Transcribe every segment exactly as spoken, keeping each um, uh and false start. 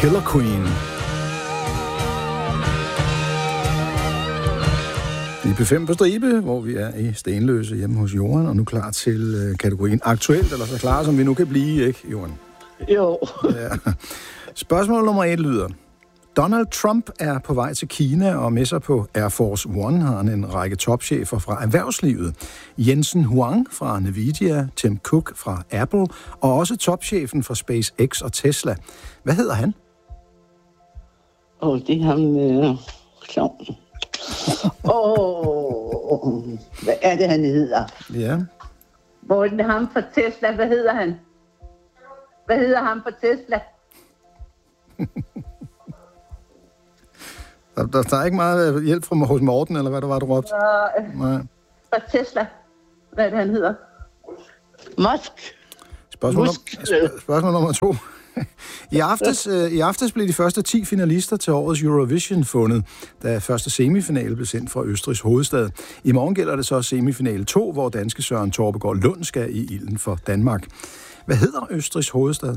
Killer Queen. I P fem på stribe, hvor vi er i Stenløse hjemme hos Johan, og nu klar til øh, kategorien aktuelt, eller så klar som vi nu kan blive, ikke, Johan? Jo. Ja. Spørgsmål nummer et lyder: Donald Trump er på vej til Kina, og med sig på Air Force One har han en række topchefer fra erhvervslivet. Jensen Huang fra Nvidia, Tim Cook fra Apple, og også topchefen fra SpaceX og Tesla. Hvad hedder han? Åh, oh, det er ham øh, klovn. Åh, oh, hvad er det, han hedder? Ja. Hvor er det ham fra Tesla? Hvad hedder han? Hvad hedder ham fra Tesla? Der, der, der er ikke meget hjælp fra hos Morten, eller hvad der var, du råbte? Uh, Nej. Fra Tesla. Hvad er det, han hedder? Musk. Spørgsmål, Musk. Num- spørgsmål nummer to. I aftes, øh, I aftes blev de første ti finalister til årets Eurovision fundet, da første semifinale blev sendt fra Østrigs hovedstad. I morgen gælder det så semifinale to, hvor danske Søren Torpegaard Lund skal i ilden for Danmark. Hvad hedder Østrigs hovedstad?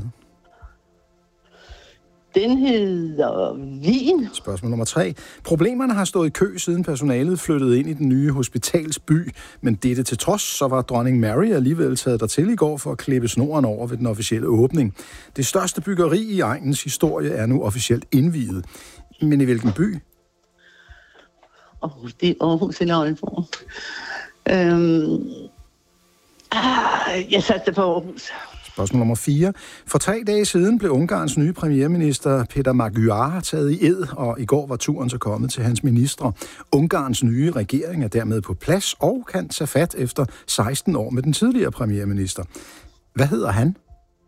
Den hedder Wien. Spørgsmål nummer tre. Problemerne har stået i kø, siden personalet flyttede ind i den nye hospitalsby, men dette til trods, så var dronning Mary alligevel taget dertil i går for at klippe snoren over ved den officielle åbning. Det største byggeri i egnens historie er nu officielt indviet. Men i hvilken by? Åh, oh, det er Aarhus eller Aalborg. Øhm... Ah, jeg satte det på Aarhus. Spørgsmål nummer fire. For tre dage siden blev Ungarns nye premierminister Peter Magyar taget i ed, og i går var turen så kommet til hans ministre. Ungarns nye regering er dermed på plads og kan tage fat efter seksten år med den tidligere premierminister. Hvad hedder han?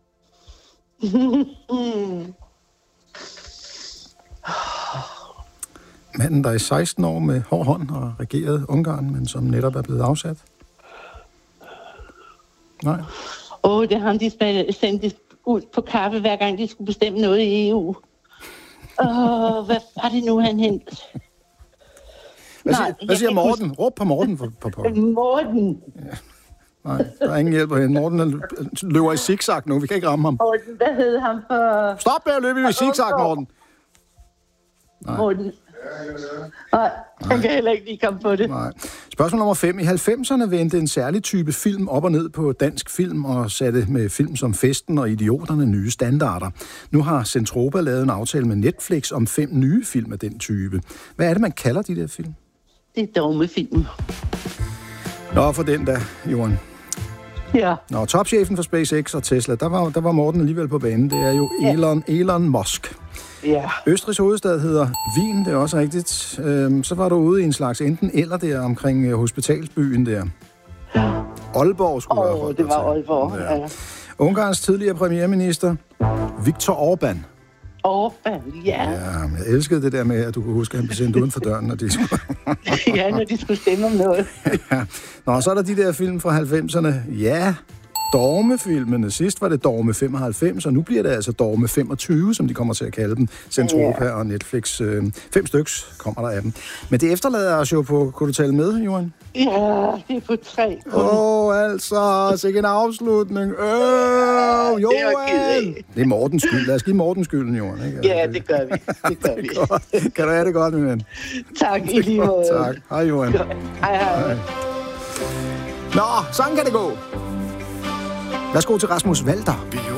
Manden, der i seksten år med hård hånd har regeret Ungarn, men som netop er blevet afsat. Nej. Åh, oh, det er ham, de sendte ud på kaffe, hver gang de skulle bestemme noget i E U. Åh, oh, hvad var det nu, han hentede? Hvad, Nej, siger, hvad siger Morten? Råb på Morten. For, på, på. Morten. Ja. Nej, der er ingen hjælp at hente. Morten løber i zigzag nu. Vi kan ikke ramme ham. Morten, hvad hed han for... Stop med at løbe i zigzag, Morten. Nej. Morten. Nej, han kan heller ikke lige komme på det. Nej. Spørgsmål nummer fem. I halvfemserne vendte en særlig type film op og ned på dansk film og satte med film som Festen og Idioterne nye standarder. Nu har Zentropa lavet en aftale med Netflix om fem nye film af den type. Hvad er det, man kalder de der film? Det er dogmefilm. Nå, for den der, Johan. Ja. Nå, topchefen for SpaceX og Tesla, der var, der var Morten alligevel på banen. Det er jo Elon, ja. Elon Musk. Ja. Østrigs hovedstad hedder Wien, det er også rigtigt. Øhm, så var du ude i en slags enten eller der omkring hospitalsbyen der. Aalborg skulle Åh, være oh, det var Aalborg, ja. ja. Ungarns tidligere premierminister, Viktor Orbán. Orbán, ja. Ja, jeg elskede det der med, at du kunne huske, at han blev sendt uden for døren, når de skulle... ja, når de skulle stemme om noget. ja. Nå, så er der de der film fra halvfemserne. Ja, Dorme-filmene. Sidst var det Dorme femoghalvfems, og nu bliver det altså Dorme femogtyve, som de kommer til at kalde dem. Zentropa ja. og Netflix. Øh, fem styks kommer der af dem. Men det efterlader os jo på... Kunne du tale med, Johan? Ja, det er på tre. Åh, oh, altså, sikke en afslutning. Øh, Johan! Det er, det er Mortens skyld. Lad os give Mortens skylden, Johan. Ikke? Ja, det gør vi. Det gør vi. det kan du have det godt, min ven? Tak, i lige måde. Tak. Hej, Johan. Hej, hej. hej. Nå, sådan kan det gå. Værsgo til Rasmus Walter.